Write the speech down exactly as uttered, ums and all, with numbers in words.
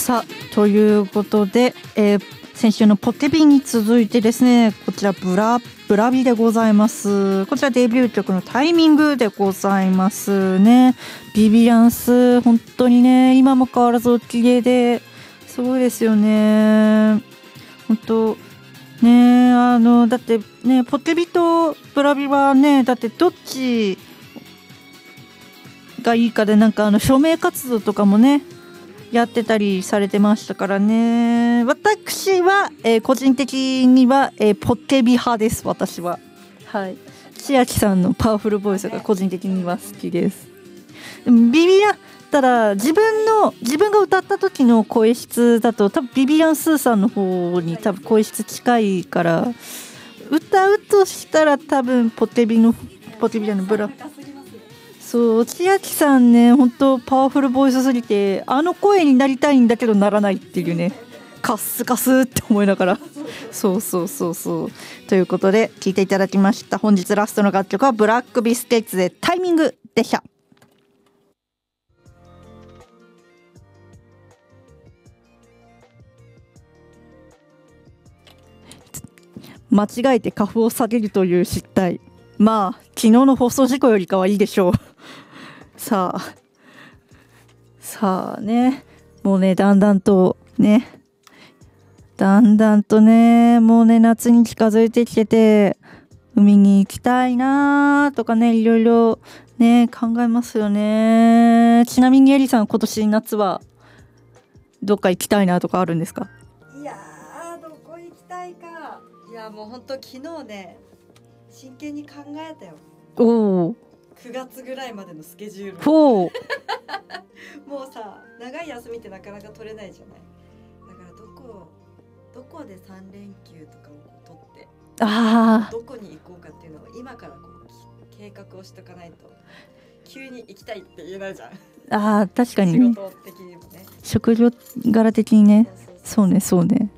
さあということで、えー、先週のポテビに続いてですね、こちらブラブラビでございます。こちらデビュー曲のタイミングでございますね。ビビアンス本当にね、今も変わらずお綺麗ですごいですよね。本当ね、あのだってね、ポテビとブラビはね、だってどっちがいいかで、なんかあの署名活動とかもねやってたりされてましたからね。私は、えー、個人的には、えー、ポテビ派です。私は、はい、千秋さんのパワフルボイスが個人的には好きです。ビビアンただ自分の自分が歌った時の声質だと多分ビビアンスーさんの方に多分声質近いから、歌うとしたら多分ポテビのポテビのブラそう、千秋さんね、本当パワフルボイスすぎて、あの声になりたいんだけどならないっていうね、カスカスって思いながらそうそうそうそうということで聴いていただきました。本日ラストの楽曲はブラックビスケッツでタイミングでした。間違えて花粉を下げるという失態、まあ昨日の放送事故よりかはいいでしょうさあさあね、もうねだんだんとねだんだんとねもうね夏に近づいてきてて、海に行きたいなとかね、いろいろね考えますよね。ちなみにエリさん、今年夏はどっか行きたいなとかあるんですか？ いやー、どこ行きたいか。いやもうほんと昨日ね真剣に考えたよ。 おお、 くがつぐらいまでのスケジュールほうもうさ、長い休みってなかなか取れないじゃない。だからどこどこでさん連休とかを取って、 あどこに行こうかっていうのを今からこう計画をしとかないと急に行きたいって言えないじゃん。 あー確かに仕ね、 事的にもね、 職業柄的にね、 そうそうそうそうねそうね。